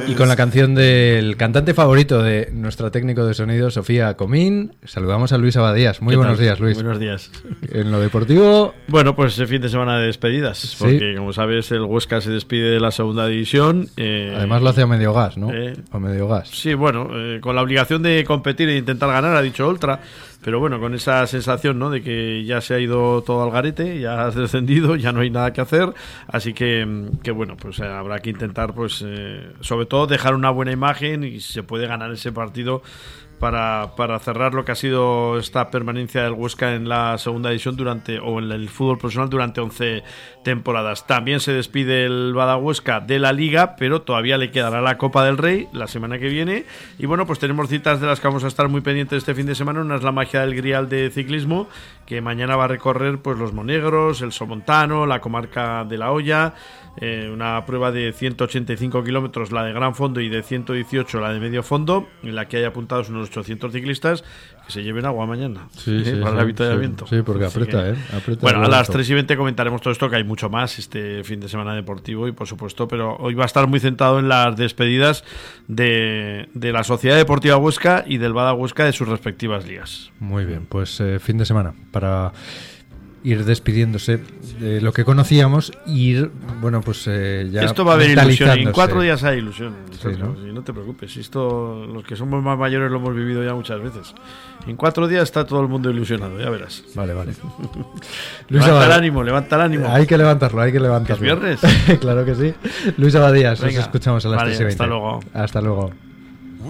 Y con la canción del cantante favorito de nuestra técnico de sonido, Sofía Comín, saludamos a Luis Abadías. Muy buenos días, Luis. Buenos días. En lo deportivo... Bueno, pues fin de semana de despedidas, porque como sabes el Huesca se despide de la segunda división. Además lo hace a medio gas, ¿no? A medio gas. Sí, bueno, con la obligación de competir e intentar ganar, ha dicho Oltra. Pero bueno, con esa sensación, ¿no?, de que ya se ha ido todo al garete, ya has descendido, ya no hay nada que hacer, así que bueno, pues habrá que intentar, pues sobre todo dejar una buena imagen y si se puede ganar ese partido para cerrar lo que ha sido esta permanencia del Huesca en la segunda división o en el fútbol profesional durante 11 temporadas. También se despide el Bada Huesca de la Liga, pero todavía le quedará la Copa del Rey la semana que viene. Y bueno, pues tenemos citas de las que vamos a estar muy pendientes este fin de semana. Una es la Magia del Grial de ciclismo, que mañana va a recorrer pues los Monegros, el Somontano, la comarca de La Hoya. Una prueba de 185 kilómetros, la de gran fondo, y de 118 la de medio fondo, en la que hay apuntados unos 800 ciclistas que se lleven agua mañana para el avituallamiento. Sí, porque aprieta, aprieta. Bueno, a las 3:20 comentaremos todo esto, que hay mucho más este fin de semana deportivo y por supuesto, pero hoy va a estar muy centrado en las despedidas de la Sociedad Deportiva Huesca y del Bada Huesca de sus respectivas ligas. Muy bien, pues fin de semana para ir despidiéndose de lo que conocíamos y ir, bueno, pues ya esto va a haber ilusión, y en 4 días hay ilusión, sí, ¿no? No te preocupes, esto los que somos más mayores lo hemos vivido ya muchas veces. En 4 días está todo el mundo ilusionado, ya verás. Vale. Levanta el ánimo. Hay que levantarlo. ¿Es viernes? Claro que sí. Luis Abadías, Venga, nos escuchamos a las 3:20. Hasta luego. Hasta luego.